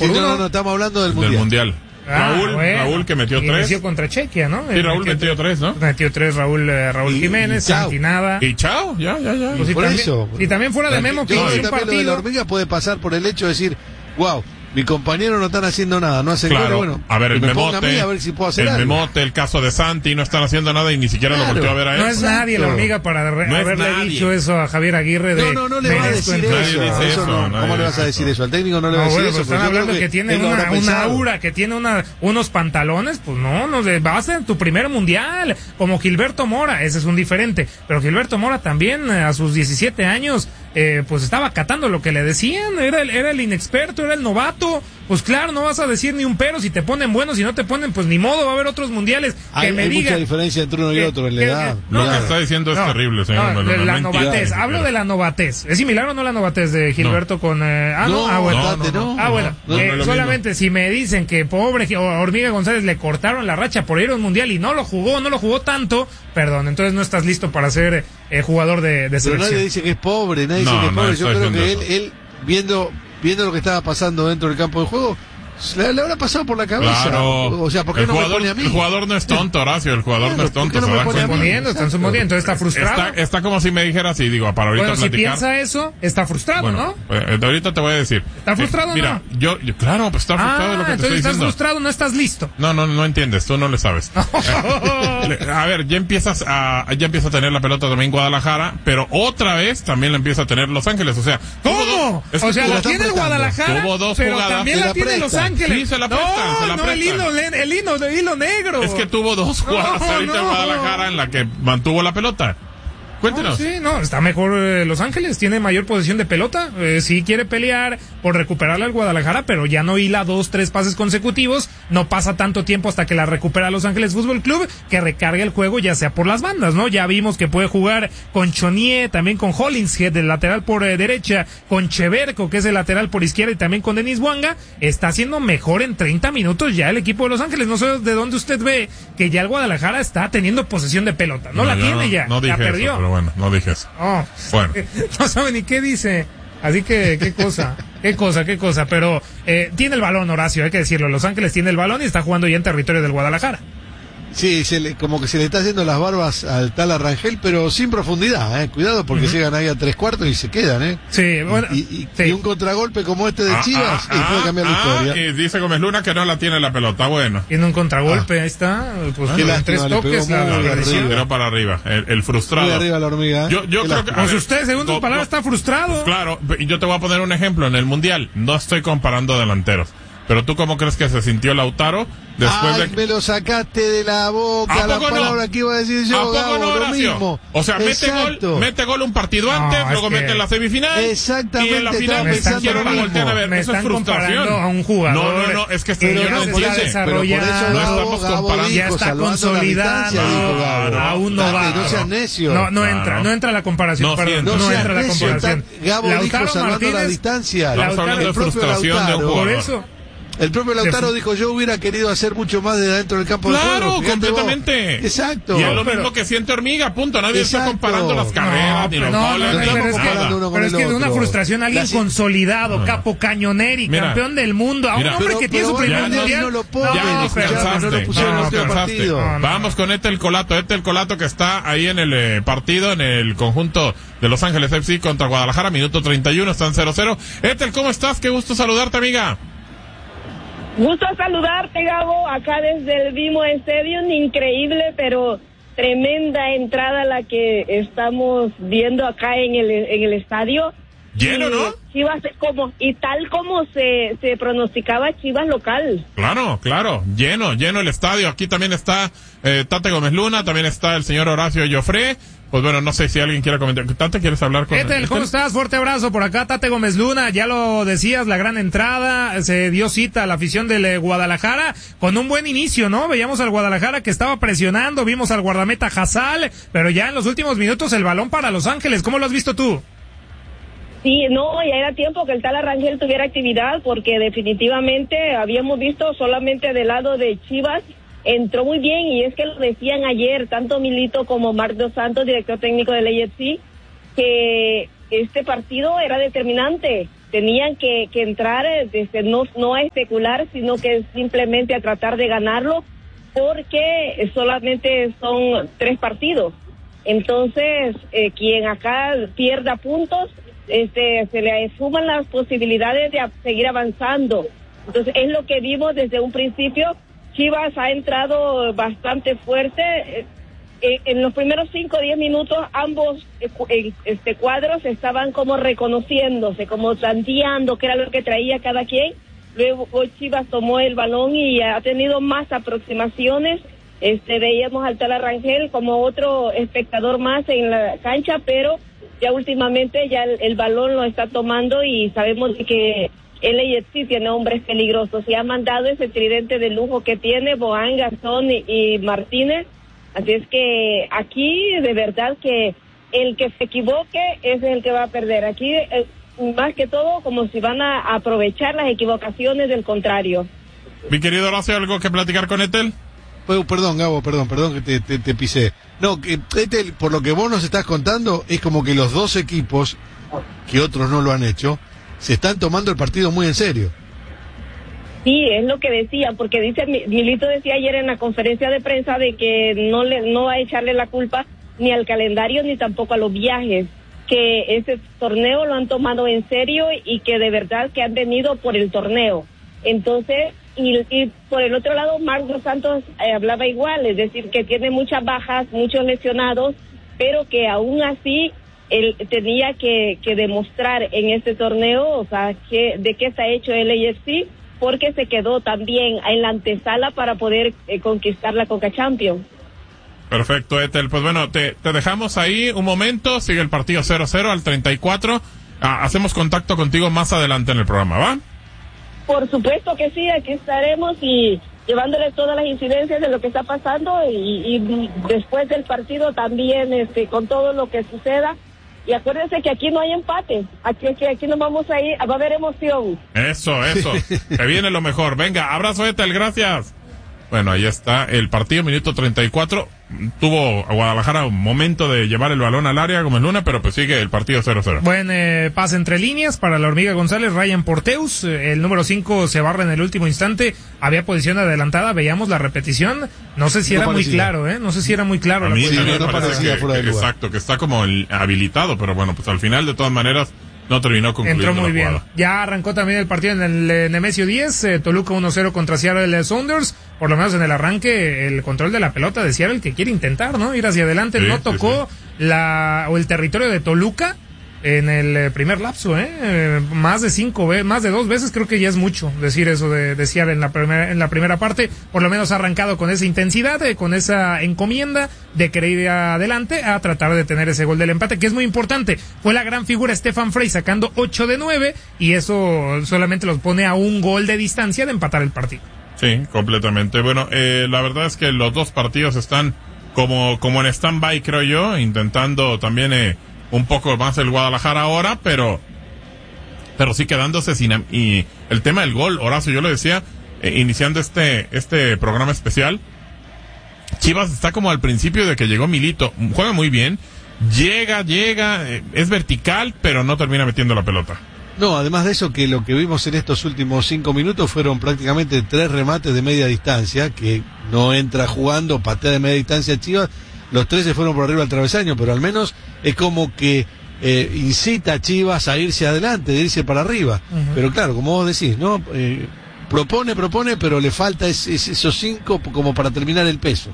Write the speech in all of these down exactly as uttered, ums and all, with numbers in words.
por sí, uno. No, no, no, estamos hablando del Mundial. Del Mundial. Ah, Raúl, bueno. Raúl que metió tres. Inició contra Chequia, ¿no? Sí, Raúl metió tres, ¿no? Metió tres Raúl, eh, Raúl Y- Jiménez, y chao. Santinada. Y chao, ya, ya, ya. Pues si por también, eso. si también fuera de Memo que Yo creo inició que un también lo de la partido. hormiga puede pasar por el hecho de decir, wow, mi compañero no están haciendo nada, no hacen Claro, goles, bueno, a ver, que el me ponga a mí memote, a ver si puedo hacer el algo. memote, el caso de Santi, no están haciendo nada y ni siquiera Claro. lo volteó a ver a él. No es nadie la hormiga para re- No es haberle nadie. dicho eso a Javier Aguirre de No, no, no le va a merezco decir entrar. eso. Nadie dice eso eso, no. nadie ¿Cómo le vas dice a decir eso. eso? Al técnico no le va No, a decir bueno, eso. pues pero están yo creo hablando que, tiene él lo una, habrá una pensado. aura, que tiene una, unos pantalones, pues no, no de- vas a tu primer mundial, como Gilberto Mora, ese es un diferente, pero Gilberto Mora también eh, a sus diecisiete años, eh, pues estaba acatando lo que le decían, era el, era el inexperto, era el novato, pues claro, no vas a decir ni un pero, si te ponen buenos, si no te ponen, pues ni modo, va a haber otros mundiales que Hay, me hay digan. mucha diferencia entre uno y que- otro en la que- edad. que- Lo Mirá. que está diciendo es No, terrible, señor. no, Meluna, de la no entiende novatez, ni hablo siquiera. de la novatez. ¿Es similar o no la novatez de Gilberto con... eh, ah, no, No, ah, bueno. bastante, no. Ah, bueno, No, eh, no es lo solamente si me dicen que pobre G- Hormiga González le cortaron la racha por ir a un mundial y no lo jugó, no lo jugó tanto, perdón, entonces no estás listo para ser eh, jugador de, de Pero selección. nadie dice que es pobre, nadie No, dice que es no pobre. está Yo creo que él, diciendo él viendo, viendo lo que estaba pasando dentro del campo de juego, le, le habrá pasado por la cabeza. Claro. O sea, ¿por qué el no jugador, me pone a mí? El jugador no es tonto, Horacio, el jugador Claro, no es ¿por tonto, qué no se me da pone a cuenta. mí? Suponiendo, están Exacto. suponiendo, entonces está frustrado. Está, está como si me dijeras, y digo, para ahorita Bueno, si platicar. piensa eso, está frustrado, Bueno, ¿no? eh, ahorita te voy a decir. ¿Está frustrado Eh, o mira, no? yo, yo- claro, pues está frustrado Ah, lo que te entonces estoy estás diciendo. frustrado, no estás listo. No, no, no entiendes, tú no le sabes. Eh, le- a ver, ya empiezas a, ya empieza a tener la pelota también Guadalajara, pero otra vez también la empieza a tener Los Ángeles, o sea, tuvo ¿Cómo? dos- es que O sea, tuvo- la están tiene el prestando. Guadalajara, Tuvo dos pero jugadas. también Se la, la tiene Los prestan. Ángeles. Sí, se la no, prestan, se la no, el prestan. hilo, ne- el hilo, el hilo negro. es que tuvo dos jugadas No, ahorita en no. Guadalajara en la que mantuvo la pelota. Cuéntenos. No, sí, no, está mejor eh, Los Ángeles, tiene mayor posesión de pelota, eh, sí quiere pelear por recuperarla al Guadalajara, pero ya no hila dos, tres pases consecutivos, no pasa tanto tiempo hasta que la recupera Los Ángeles Fútbol Club, que recarga el juego ya sea por las bandas, ¿no? Ya vimos que puede jugar con Chonier, también con Hollingshead, el lateral por eh, derecha, con Cheverco, que es el lateral por izquierda, y también con Denis Buanga, está haciendo mejor en treinta minutos ya el equipo de Los Ángeles, no sé de dónde usted ve que ya el Guadalajara está teniendo posesión de pelota, no, la yo tiene ya, No la dije perdió. eso, pero bueno, no dije eso. Oh, Bueno. no sabe ni qué dice. Así que, qué cosa, qué cosa, qué cosa. Pero eh, tiene el balón, Horacio, hay que decirlo. Los Ángeles tiene el balón y está jugando ya en territorio del Guadalajara. Sí, se le, como que se le está haciendo las barbas al tal Arrangel, pero sin profundidad, eh. Cuidado porque Ujú. llegan ahí a tres cuartos y se quedan, eh. Sí, bueno, Y, y- sí. y un contragolpe como este de Ah, Chivas ah, y puede cambiar la ah, historia. Y dice Gómez Luna que no la tiene la pelota, bueno. Tiene un contragolpe, ahí está. Pues Qué en lástima, tres le toques pegó la, muy la arriba. agresión. Tiró para arriba, el, el frustrado. Muy arriba la hormiga, eh. Yo, yo Qué creo que. lástima. a Pues ver, usted, según tus go- palabras, go- está frustrado. Claro, y yo te voy a poner un ejemplo. En el Mundial, no estoy comparando delanteros. Pero tú, ¿cómo crees que se sintió Lautaro después Ay, de me lo sacaste de la boca ¿A la poco no? palabra que iba a decir yo, ¿A poco Gabo, no, lo Horacio? mismo. O sea, mete Exacto. gol, mete gol un partido No, antes, es luego que- mete en la semifinal. Exactamente, Y en la final estaba ni pensando siquiera lo la mismo. voltean a ver. Me Eso es están frustración. comparando a un jugador No, no, no, es que que esto ya no se entiende. está desarrollando. Pero por eso No Gabo, estamos Gabo comparando. dijo, Ya está salvando la consolidado. distancia, dijo Gabo. A un Dale, novato. no seas necio. No, no Claro. entra, no entra la comparación, No, perdón, sí, no, no seas entra la necio, comparación. tan- Gabo dijo Lautaro salvando la Martínez, distancia. Estamos Lautaro- hablando de el propio frustración de un Lautaro. jugador. Por eso. El propio Lautaro De- dijo, yo hubiera querido hacer mucho más de dentro del campo de Claro, juego. Fíjate vos. completamente. Exacto. Y es lo pero- mismo que siente Hormiga, punto. Nadie está Exacto. comparando las carreras, ni pero los no, goles, no, ni no, estamos pero es que, comparando uno con pero es el que de una otro. frustración, alguien La- consolidado, No. capo cañoneri, Mira. campeón del mundo, a un Mira. hombre Pero- que tiene pero su bueno, primer ya no- mundial. no lo ponen, Ya nos escuchame, cansaste, no lo pusieron ya en el nos último cansaste. partido. No, no. Vamos con Etel Colato, Etel Colato que está ahí en el eh, partido, en el conjunto de Los Ángeles F C contra Guadalajara, minuto treinta y uno, están cero cero. Etel, ¿cómo estás? Qué gusto saludarte, amiga. Gusto saludarte, Gabo, acá desde el Vimo Stadium, increíble, pero tremenda entrada la que estamos viendo acá en el en el estadio. Lleno, Y ¿no? Chivas como y tal como se se pronosticaba, Chivas local. Claro, claro, lleno, lleno el estadio. Aquí también está eh, Tate Gómez Luna, también está el señor Horacio Joffre. Pues bueno, no sé si alguien quiere comentar. Tate, ¿quieres hablar con Etel, ¿cómo estás? Fuerte abrazo por acá, Tate Gómez Luna, ya lo decías, la gran entrada, se dio cita a la afición del eh, Guadalajara, con un buen inicio, ¿no? Veíamos al Guadalajara que estaba presionando, vimos al guardameta Hazal, pero ya en los últimos minutos el balón para Los Ángeles, ¿cómo lo has visto tú? Sí, no, ya era tiempo que el tal Arrangel tuviera actividad porque definitivamente habíamos visto solamente del lado de Chivas, entró muy bien y es que lo decían ayer, tanto Milito como Marc Dos Santos, director técnico del A F C, que este partido era determinante tenían que, que entrar, desde, no, no a especular, sino que simplemente a tratar de ganarlo, porque solamente son tres partidos. Entonces, eh, quien acá pierda puntos, este, se le suman las posibilidades de a, seguir avanzando. Entonces, es lo que vimos desde un principio. Chivas ha entrado bastante fuerte. Eh, en los primeros cinco o diez minutos, ambos eh, este, cuadros estaban como reconociéndose, como tanteando qué era lo que traía cada quien. Luego Chivas tomó el balón y ha tenido más aproximaciones. Este, veíamos al Tala Rangel como otro espectador más en la cancha, pero ya últimamente ya el, el balón lo está tomando y sabemos que el L A F C tiene hombres peligrosos y ha mandado ese tridente de lujo que tiene Bohán, Garzón y, y Martínez. Así es que aquí de verdad que el que se equivoque es el que va a perder. Aquí eh, más que todo como si van a aprovechar las equivocaciones del contrario. Mi querido Horacio, ¿algo que platicar con Etel? Oh, perdón, Gabo, perdón, perdón que te, te, te pisé. No, que Etel, por lo que vos nos estás contando, es como que los dos equipos, que otros no lo han hecho, se están tomando el partido muy en serio. Sí, es lo que decían, porque dice Milito decía ayer en la conferencia de prensa de que no le no va a echarle la culpa ni al calendario ni tampoco a los viajes, que ese torneo lo han tomado en serio y que de verdad que han venido por el torneo. Entonces, y, y por el otro lado, Marcos Santos eh, hablaba igual, es decir, que tiene muchas bajas, muchos lesionados, pero que aún así él tenía que, que demostrar en este torneo, o sea, que, de qué está hecho el L A F C, porque se quedó también en la antesala para poder eh, conquistar la Conca Champions. Perfecto, Etel. Pues bueno, te, te dejamos ahí un momento, sigue el partido cero cero al treinta y cuatro. Ah, hacemos contacto contigo más adelante en el programa, ¿va? Por supuesto que sí, aquí estaremos y llevándoles todas las incidencias de lo que está pasando y, y después del partido también este, con todo lo que suceda. Y acuérdense que aquí no hay empate, aquí que aquí nos vamos a ir, va a haber emoción. Eso, eso, que viene lo mejor. Venga, abrazo Etel, gracias. Bueno, ahí está el partido, minuto treinta y cuatro. Tuvo a Guadalajara un momento de llevar el balón al área como el Luna, pero pues sigue el partido cero cero. Buen eh, pase entre líneas para la Hormiga González, Ryan Porteus, eh, el número cinco se barra en el último instante, había posición adelantada, veíamos la repetición, no sé si no era parecía. muy claro, eh, no sé si era muy claro. A la mí posición. también no me parece parecía que, fuera de lugar. Exacto, que está como el, habilitado, pero bueno, pues al final de todas maneras no terminó concluyendo. Entró muy la bien. jugada. Ya arrancó también el partido en el eh, Nemesio diez, eh, Toluca uno cero contra Seattle Sounders. Por lo menos en el arranque, el control de la pelota de Seattle que quiere intentar, ¿no? Ir hacia adelante. Sí, no sí, tocó sí. la o el territorio de Toluca en el eh, primer lapso, ¿eh? eh más de cinco veces, más de dos veces, creo que ya es mucho decir eso de, de Seattle en la primera, en la primera parte. Por lo menos ha arrancado con esa intensidad, eh, con esa encomienda de querer ir adelante a tratar de tener ese gol del empate, que es muy importante. Fue la gran figura Stefan Frey sacando ocho de nueve y eso solamente los pone a un gol de distancia de empatar el partido. Sí, completamente. Bueno, eh, la verdad es que los dos partidos están como, como en stand-by, creo yo, intentando también eh, un poco más el Guadalajara ahora, pero pero sí quedándose sin... Y el tema del gol, Horacio, yo lo decía, eh, iniciando este este programa especial, Chivas está como al principio de que llegó Milito, juega muy bien, llega, llega, eh, es vertical, pero no termina metiendo la pelota. No, además de eso, que lo que vimos en estos últimos cinco minutos fueron prácticamente tres remates de media distancia, que no entra jugando, patea de media distancia Chivas, los tres se fueron por arriba al travesaño, pero al menos es como que eh, incita a Chivas a irse adelante, de irse para arriba. Uh-huh. Pero claro, como vos decís, ¿no? Eh, propone, propone, pero le falta es, es esos cinco como para terminar el peso.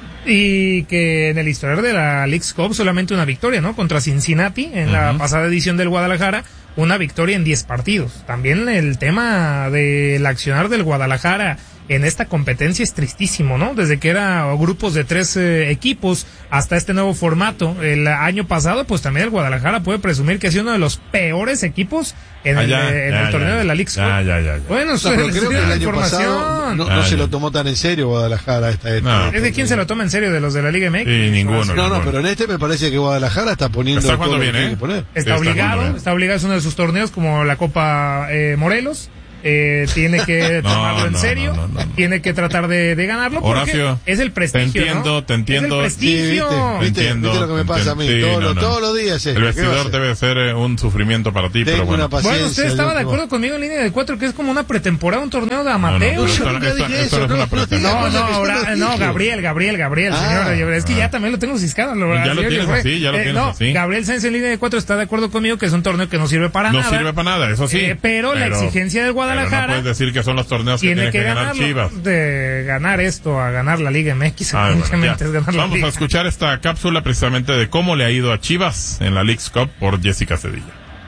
Y que en el historial de la Leagues Cup solamente una victoria, ¿no? Contra Cincinnati en uh-huh. la pasada edición del Guadalajara, una victoria en diez partidos. También el tema del accionar del Guadalajara en esta competencia es tristísimo, ¿no? Desde que era grupos de tres eh, equipos hasta este nuevo formato. El año pasado, pues también el Guadalajara puede presumir que ha sido uno de los peores equipos en ah, el, ya, en ya, el torneo ya, de la Leagues Cup. Ya, ya, ya, ya. Bueno, no, pero creo que el año pasado no, no ah, se ya. lo tomó tan en serio Guadalajara esta vez. No, ¿Es de quién se lo toma en serio? ¿De los de la Liga M X? Sí, ninguno. No, ninguno. no, pero en este me parece que Guadalajara está poniendo está jugando todo bien, lo que ¿eh? tiene que poner. Está, sí, obligado, está, está obligado, es uno de sus torneos como la Copa eh, Morelos. eh, tiene que No, tomarlo en no, serio, no, no, no, no. tiene que tratar de, de ganarlo porque Horacio, es el prestigio, te entiendo, ¿no? te entiendo. Es el prestigio. Sí, ¿viste? ¿Viste? Entiendo, ¿Viste lo que me pasa a mí? entiendo. Sí, Todos no, los- no. todos los días. eh. El ¿Qué va a vestidor hacer? debe ser eh, un sufrimiento para ti, Tengo pero bueno. una paciencia. Bueno, usted estaba yo de no- acuerdo conmigo en línea de cuatro que es como una pretemporada, un torneo de No, no, amateur. pero esto, Yo nunca esto- dije esto eso, no es no, una no pretemporada. No, cosa no, que yo ahora, no no, dije. Gabriel, Gabriel, Gabriel, Ah, señor. yo- es que ah. ya también lo tengo ciscado. Lo, Ya lo así, tienes fue. así, ya lo Eh, tienes no, así. Gabriel Sáenz en línea de cuatro está de acuerdo conmigo que es un torneo que no sirve para No nada. sirve para nada, eso sí. Eh, pero, la exigencia del Guadalajara Pero no puedes decir que son los torneos que tiene tiene que, que ganar ganarlo. Chivas. De ganar esto a ganar la Liga M X, Ah, bueno, evidentemente ya. es ganar la Vamos Liga. a escuchar esta cápsula precisamente de cómo le ha ido a Chivas en la Leagues Cup por Jessica Cedillo.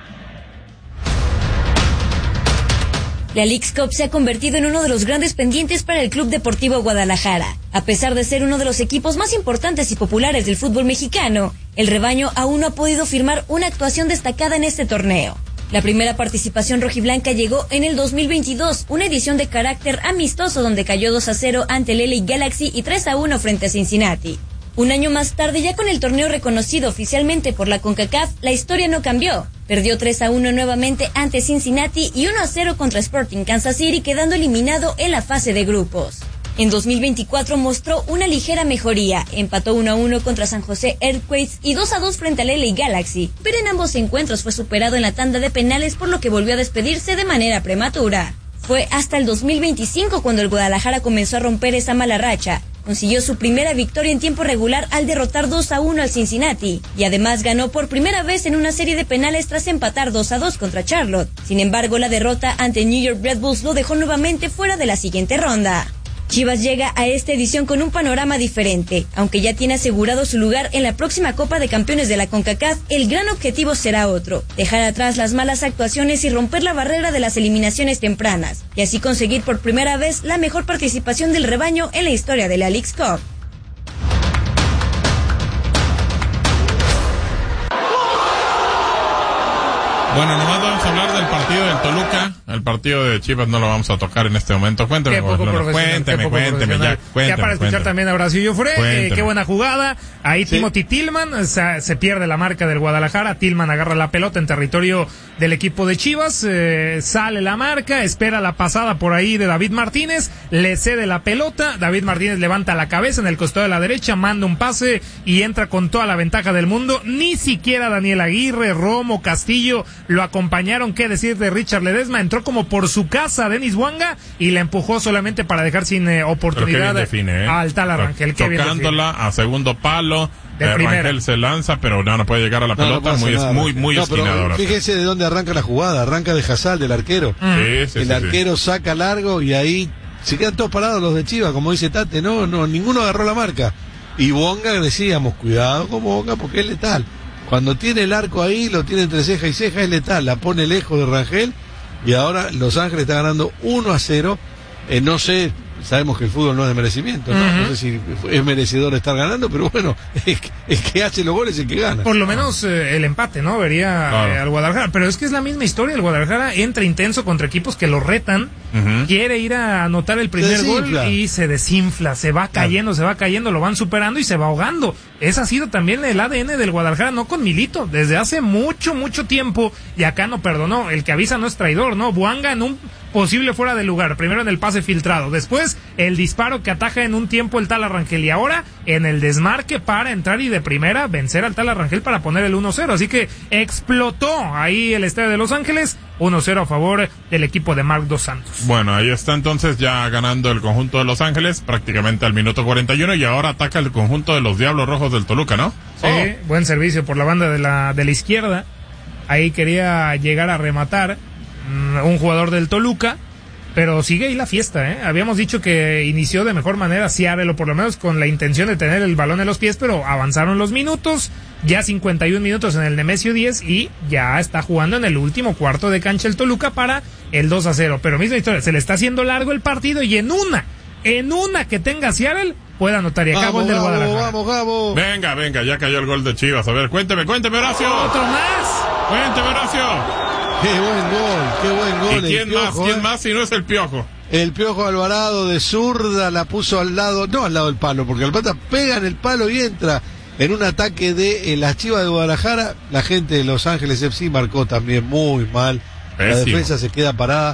La Leagues Cup se ha convertido en uno de los grandes pendientes para el Club Deportivo Guadalajara. A pesar de ser uno de los equipos más importantes y populares del fútbol mexicano, el rebaño aún no ha podido firmar una actuación destacada en este torneo. La primera participación rojiblanca llegó en el dos mil veintidós, una edición de carácter amistoso donde cayó dos a cero ante el L A Galaxy y tres a uno frente a Cincinnati. Un año más tarde, ya con el torneo reconocido oficialmente por la CONCACAF, la historia no cambió. Perdió tres a uno nuevamente ante Cincinnati y uno a cero contra Sporting Kansas City, quedando eliminado en la fase de grupos. En dos mil veinticuatro mostró una ligera mejoría, empató uno a uno contra San José Earthquakes y dos a dos frente al L A Galaxy, pero en ambos encuentros fue superado en la tanda de penales, por lo que volvió a despedirse de manera prematura. Fue hasta el dos mil veinticinco cuando el Guadalajara comenzó a romper esa mala racha. Consiguió su primera victoria en tiempo regular al derrotar dos a uno al Cincinnati, y además ganó por primera vez en una serie de penales tras empatar dos a dos contra Charlotte. Sin embargo, la derrota ante New York Red Bulls lo dejó nuevamente fuera de la siguiente ronda. Chivas llega a esta edición con un panorama diferente. Aunque ya tiene asegurado su lugar en la próxima Copa de Campeones de la CONCACAF, el gran objetivo será otro: dejar atrás las malas actuaciones y romper la barrera de las eliminaciones tempranas, y así conseguir por primera vez la mejor participación del rebaño en la historia de la Leagues Cup. Bueno, nomás vamos a hablar del partido del Toluca. El partido de Chivas no lo vamos a tocar en este momento. Cuénteme, Qué poco Barcelona. profesional, cuénteme, qué poco cuénteme, ya, profesional. cuénteme. Ya para escuchar cuénteme. también a Horacio Jofre, eh, Cuénteme. qué buena jugada. Ahí Sí. Timothy Tillman, o sea, se pierde la marca del Guadalajara. Tillman agarra la pelota en territorio del equipo de Chivas, eh, sale la marca, espera la pasada por ahí de David Martínez, le cede la pelota. David Martínez levanta la cabeza en el costado de la derecha, manda un pase y entra con toda la ventaja del mundo. Ni siquiera Daniel Aguirre, Romo, Castillo lo acompañaron. Qué decir de Richard Ledesma, entró como por su casa Denis Wanga y la empujó solamente para dejar sin eh, Pero qué oportunidad bien define, ¿eh? al tal Arrangel. Qué bien define. Chocándola a segundo palo. De eh, primera. Rangel se lanza, pero no, no puede llegar a la No, no pelota. pasa muy, nada, muy, muy no, pero esquinadora. fíjese de dónde arranca la jugada. Arranca de Hazal, del arquero. Sí, sí, el sí, arquero saca largo y ahí se quedan todos parados los de Chivas, como dice Tate. No, no, ninguno agarró la marca. Y Bonga decíamos, cuidado con Bonga porque es letal. Cuando tiene el arco ahí, lo tiene entre ceja y ceja, es letal. La pone lejos de Rangel y ahora Los Ángeles está ganando uno a cero. Eh, no sé, sabemos que el fútbol no es de merecimiento, ¿no? Uh-huh. No sé si es merecedor estar ganando, pero bueno, es que, es que hace los goles el que gana. Por lo menos eh, el empate, ¿no? Vería Claro. eh, al Guadalajara. Pero es que es la misma historia. El Guadalajara entra intenso contra equipos que lo retan. Ujú. Quiere ir a anotar el primer gol desinfla. y se desinfla. Se va cayendo, se va cayendo, lo van superando y se va ahogando. Ese ha sido también el A D N del Guadalajara, no con Milito. Desde hace mucho, mucho tiempo. Y acá no perdonó. El que avisa no es traidor, ¿no? Buanga en un posible fuera de lugar. Primero en el pase filtrado. Después el disparo que ataja en un tiempo el tal Arrangel. Y ahora en el desmarque para entrar y de primera vencer al tal Arrangel para poner el uno cero. Así que explotó ahí el estadio de Los Ángeles. uno cero a favor del equipo de Marc Dos Santos. Bueno, ahí está entonces ya ganando el conjunto de Los Ángeles prácticamente al minuto cuarenta y uno y ahora ataca el conjunto de los Diablos Rojos del Toluca, ¿no? Sí, buen servicio por la banda de la, de la izquierda. Ahí quería llegar a rematar mmm, un jugador del Toluca, pero sigue ahí la fiesta, ¿eh? Habíamos dicho que inició de mejor manera Seattle, o por lo menos con la intención de tener el balón en los pies, pero avanzaron los minutos, ya cincuenta y un minutos en el Nemesio diez y ya está jugando en el último cuarto de cancha el Toluca para el dos a cero. Pero misma historia, se le está haciendo largo el partido y en una, en una que tenga Seattle, puede anotar y acá Vamos, gol del Gabo, Guadalajara. vamos, Gabo. Venga, venga, ya cayó el gol de Chivas. A ver, cuénteme, cuénteme, Horacio. Otro más. Cuénteme, Horacio. Qué buen gol, qué buen gol. ¿Y el quién más? Piojo, ¿Quién eh. más si no es el Piojo? El Piojo Alvarado de zurda la puso al lado, no al lado del palo, porque el pata pega en el palo y entra en un ataque de eh, las Chivas de Guadalajara. La gente de Los Ángeles F C marcó también muy mal. La Pésimo. defensa se queda parada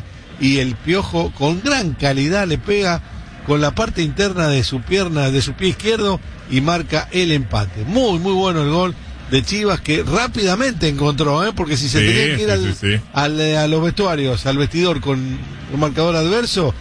y el Piojo con gran calidad le pega con la parte interna de su pierna, de su pie izquierdo, y marca el empate. Muy, muy bueno el gol de Chivas, que rápidamente encontró, ¿eh? Porque si se Sí, tenía que ir sí, al, sí, sí. al, a los vestuarios, al vestidor con un marcador adverso,